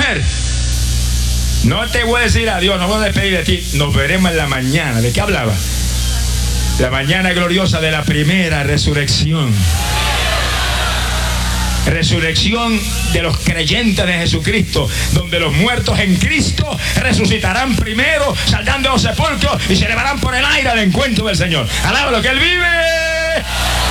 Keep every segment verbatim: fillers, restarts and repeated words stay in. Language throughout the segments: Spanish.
mujer, no te voy a decir adiós, no voy a despedir de ti, nos veremos en la mañana. ¿De qué hablaba? La mañana gloriosa de la primera resurrección. Resurrección de los creyentes de Jesucristo, donde los muertos en Cristo resucitarán primero, saldrán de los sepulcros y se elevarán por el aire al encuentro del Señor. Alaba lo que Él vive.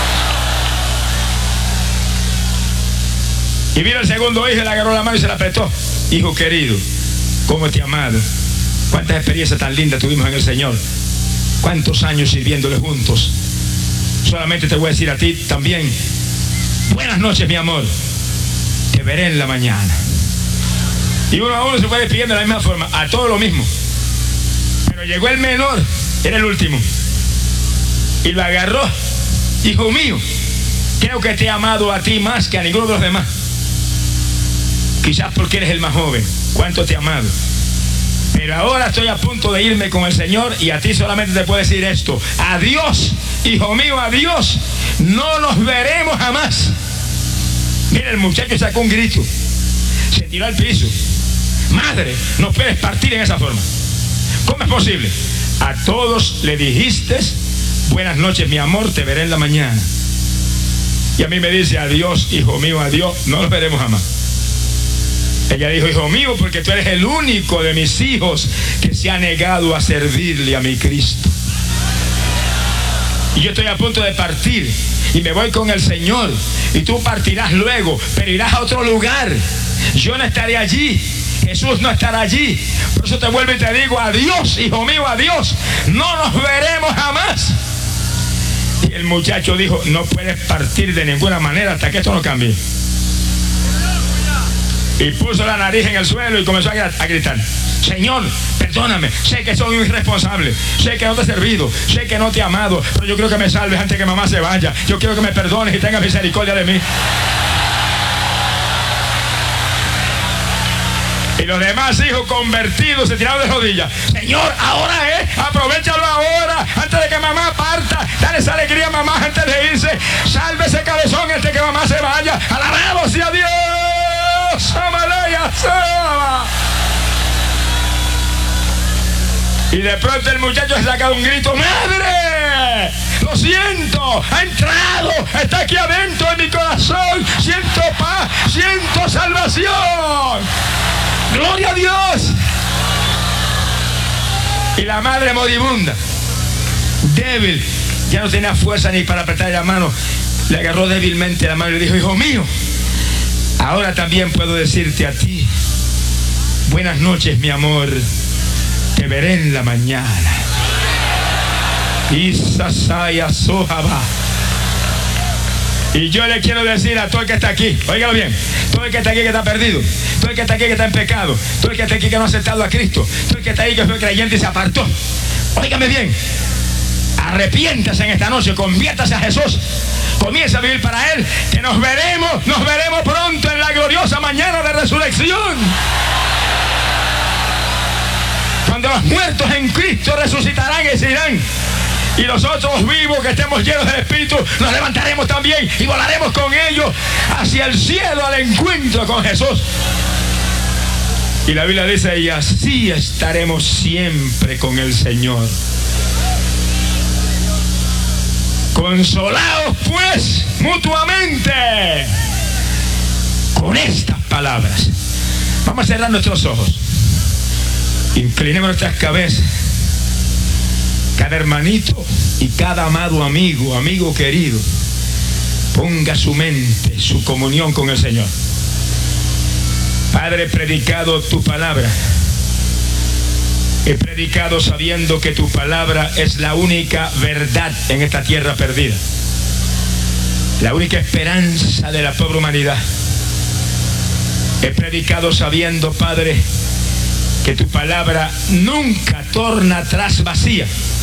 Y vino el segundo hijo y le agarró la mano y se la apretó. Hijo querido, ¿cómo te he amado? Cuántas experiencias tan lindas tuvimos en el Señor. Cuántos años sirviéndole juntos. Solamente te voy a decir a ti también: buenas noches, mi amor, te veré en la mañana. Y uno a uno se fue despidiendo de la misma forma, a todo lo mismo. Pero llegó el menor, era el último, y lo agarró. Hijo mío, creo que te he amado a ti más que a ninguno de los demás. Quizás porque eres el más joven. Cuánto te he amado. Pero ahora estoy a punto de irme con el Señor y a ti solamente te puedo decir esto: adiós, hijo mío, adiós. No nos veremos jamás. Mira, el muchacho sacó un grito, se tiró al piso. Madre, no puedes partir en esa forma. ¿Cómo es posible? A todos le dijiste buenas noches, mi amor, te veré en la mañana. Y a mí me dice adiós, hijo mío, adiós, no nos veremos jamás. Ella dijo: hijo mío, porque tú eres el único de mis hijos que se ha negado a servirle a mi Cristo. Y yo estoy a punto de partir y me voy con el Señor, y tú partirás luego, pero irás a otro lugar. Yo no estaré allí, Jesús no estará allí. Por eso te vuelvo y te digo: adiós, hijo mío, adiós, no nos veremos jamás. Y el muchacho dijo: no puedes partir de ninguna manera hasta que esto no cambie. Y puso la nariz en el suelo y comenzó a gritar: Señor, perdóname, sé que soy un irresponsable, sé que no te he servido, sé que no te he amado, pero yo quiero que me salves antes que mamá se vaya. Yo quiero que me perdones y tengas misericordia de mí. Y los demás hijos convertidos se tiraron de rodillas: Señor, ahora es, aprovechalo ahora, antes de que mamá parta. Dale esa alegría a mamá antes de irse. Salve ese cabezón antes de que mamá se vaya. Alabado sea Dios. Y de pronto el muchacho se saca un grito: ¡Madre! Lo siento, ha entrado, está aquí adentro de mi corazón. Siento paz, siento salvación. ¡Gloria a Dios! Y la madre moribunda, débil, ya no tenía fuerza ni para apretar la mano, le agarró débilmente la mano y le dijo: hijo mío, ahora también puedo decirte a ti buenas noches, mi amor, te veré en la mañana. Y yo le quiero decir a todo el que está aquí, óigalo bien, todo el que está aquí que está perdido, todo el que está aquí que está en pecado, todo el que está aquí que no ha aceptado a Cristo, todo el que está ahí que fue creyente y se apartó, óigame bien, arrepiéntase en esta noche, conviértase a Jesús, comienza a vivir para Él, que nos veremos, nos veremos pronto en la gloriosa mañana de resurrección. Cuando los muertos en Cristo resucitarán y se irán, y nosotros vivos que estemos llenos del Espíritu nos levantaremos también y volaremos con ellos hacia el cielo al encuentro con Jesús. Y la Biblia dice: y así estaremos siempre con el Señor. Consolaos pues mutuamente con estas palabras. Vamos a cerrar nuestros ojos, inclinemos nuestras cabezas. Cada hermanito y cada amado amigo, amigo querido, ponga su mente, su comunión con el Señor. Padre, he predicado tu palabra. He predicado sabiendo que tu palabra es la única verdad en esta tierra perdida, la única esperanza de la pobre humanidad. He predicado sabiendo, Padre, que tu palabra nunca torna atrás vacía.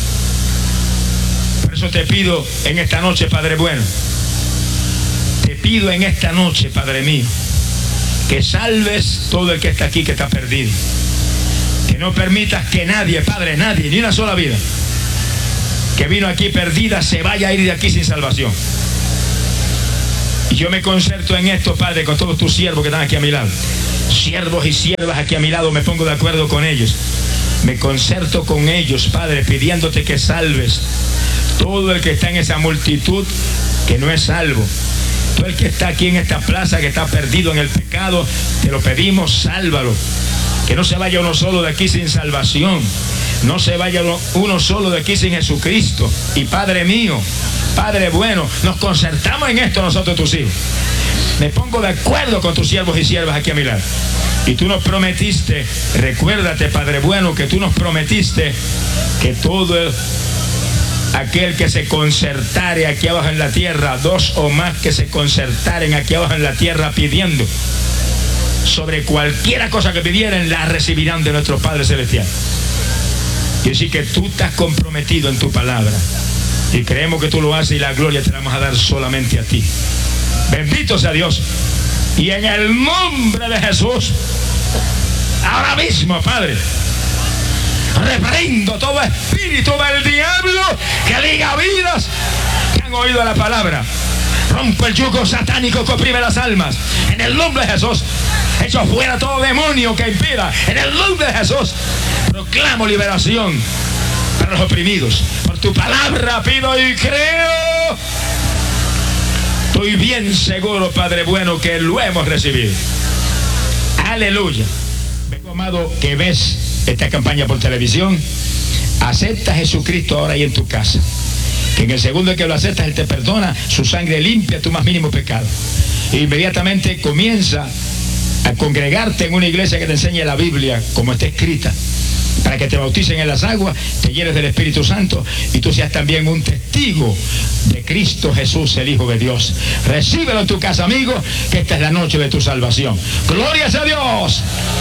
Por eso te pido en esta noche, Padre bueno, te pido en esta noche, Padre mío, que salves todo el que está aquí, que está perdido. Que no permitas que nadie, Padre, nadie, ni una sola vida que vino aquí perdida se vaya a ir de aquí sin salvación. Y yo me concerto en esto, Padre, con todos tus siervos que están aquí a mi lado. siervos y siervas aquí a mi lado, me pongo de acuerdo con ellos. Me concerto con ellos, Padre, pidiéndote que salves todo el que está en esa multitud que no es salvo. Todo el que está aquí en esta plaza, que está perdido en el pecado, te lo pedimos, sálvalo. Que no se vaya uno solo de aquí sin salvación. No se vaya uno solo de aquí sin Jesucristo. Y Padre mío, Padre bueno, nos concertamos en esto nosotros tus hijos. Me pongo de acuerdo con tus siervos y siervas aquí a mi lado. Y tú nos prometiste, recuérdate, Padre bueno, que tú nos prometiste que todo el, aquel que se concertare aquí abajo en la tierra, dos o más que se concertaren aquí abajo en la tierra pidiendo, sobre cualquiera cosa que pidieran, la recibirán de nuestro Padre Celestial. Y así que tú estás comprometido en tu palabra. Y creemos que tú lo haces y la gloria te la vamos a dar solamente a ti. Bendito sea Dios. Y en el nombre de Jesús, ahora mismo, Padre, reprendo todo espíritu del diablo que diga vidas que han oído la palabra. Rompe el yugo satánico que oprime las almas. En el nombre de Jesús, echo fuera todo demonio que impida. En el nombre de Jesús, proclamo liberación para los oprimidos. Por tu palabra pido y creo. Estoy bien seguro, Padre bueno, que lo hemos recibido. Aleluya. Vengo, amado, que ves esta campaña por televisión. Acepta a Jesucristo ahora ahí en tu casa. Que en el segundo en que lo aceptas, Él te perdona, su sangre limpia tu más mínimo pecado. E inmediatamente comienza a congregarte en una iglesia que te enseñe la Biblia como está escrita, para que te bauticen en las aguas, te llenes del Espíritu Santo y tú seas también un testigo de Cristo Jesús, el Hijo de Dios. Recíbelo en tu casa, amigo, que esta es la noche de tu salvación. ¡Gloria a Dios!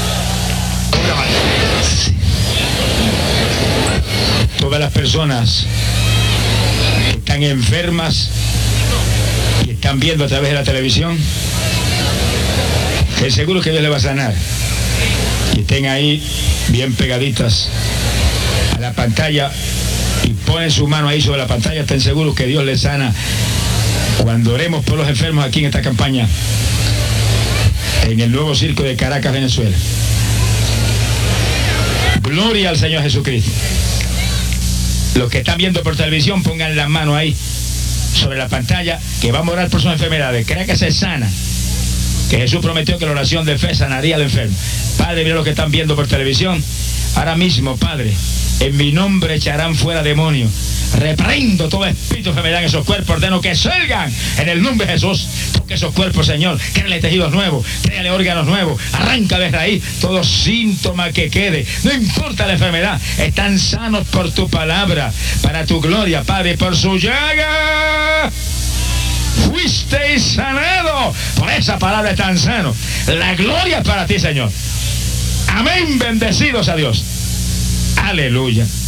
Todas las personas que están enfermas y están viendo a través de la televisión, que seguro que Dios le va a sanar. Y estén ahí bien pegaditas a la pantalla y ponen su mano ahí sobre la pantalla, estén seguros que Dios les sana cuando oremos por los enfermos aquí en esta campaña en el nuevo circo de Caracas, Venezuela. Gloria al Señor Jesucristo. Los que están viendo por televisión, pongan la mano ahí sobre la pantalla, que vamos a orar por sus enfermedades. Crea que se sana, que Jesús prometió que la oración de fe sanaría al enfermo. Padre, mira los que están viendo por televisión. Ahora mismo, Padre, en mi nombre echarán fuera demonios. Reprendo todo espíritu de enfermedad en esos cuerpos, ordeno que salgan en el nombre de Jesús. Toque esos cuerpos, Señor, créale tejidos nuevos, créale órganos nuevos, arranca de raíz todo síntoma que quede. No importa la enfermedad, están sanos por tu palabra, para tu gloria, Padre, por su llaga fuisteis sanado. Por esa palabra es tan sano. La gloria es para ti, Señor. Amén, bendecidos a Dios. Aleluya.